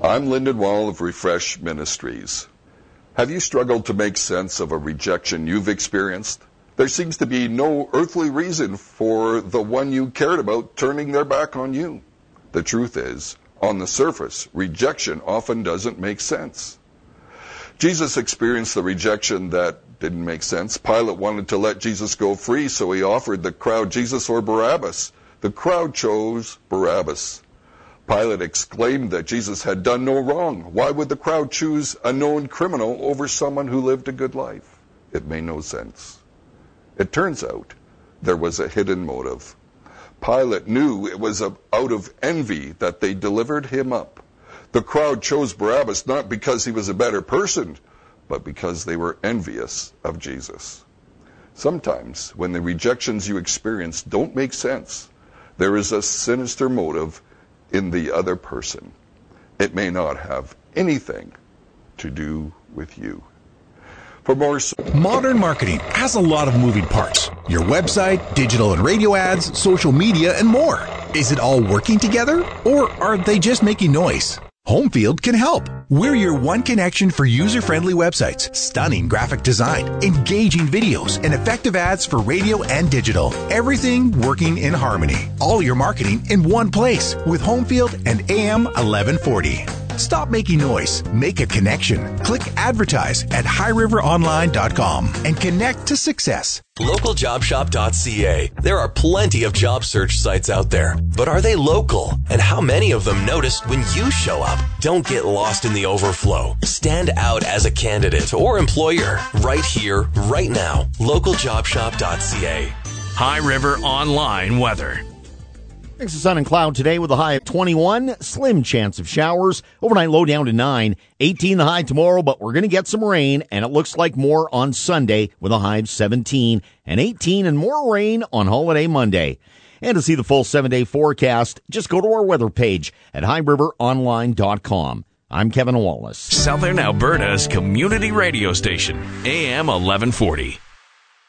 I'm Lyndon Wall of Refresh Ministries. Have you struggled to make sense of a rejection you've experienced? There seems to be no earthly reason for the one you cared about turning their back on you. The truth is, on the surface, rejection often doesn't make sense. Jesus experienced the rejection that didn't make sense. Pilate wanted to let Jesus go free, so he offered the crowd Jesus or Barabbas. The crowd chose Barabbas. Pilate exclaimed that Jesus had done no wrong. Why would the crowd choose a known criminal over someone who lived a good life? It made no sense. It turns out there was a hidden motive. Pilate knew it was out of envy that they delivered him up. The crowd chose Barabbas not because he was a better person, but because they were envious of Jesus. Sometimes, when the rejections you experience don't make sense, there is a sinister motive in the other person. It may not have anything to do with you. For more Modern marketing has a lot of moving parts. Your website, digital and radio ads, social media, and more. Is it all working together, or are they just making noise? Homefield can help. We're your one connection for user-friendly websites, stunning graphic design, engaging videos, and effective ads for radio and digital. Everything working in harmony. All your marketing in one place with Homefield and AM 1140. Stop making noise. Make a connection. Click advertise at highriveronline.com and connect to success. LocalJobShop.ca. There are plenty of job search sites out there, but are they local? And how many of them notice when you show up? Don't get lost in the overflow. Stand out as a candidate or employer right here, right now. LocalJobShop.ca. High River Online weather. Mix of sun and cloud today with a high of 21. Slim chance of showers. Overnight low down to 9. 18 the high tomorrow, but we're going to get some rain, and it looks like more on Sunday with a high of 17. And 18 and more rain on holiday Monday. And to see the full 7-day forecast, just go to our weather page at highriveronline.com. I'm Kevin Wallace. Southern Alberta's community radio station, AM 1140.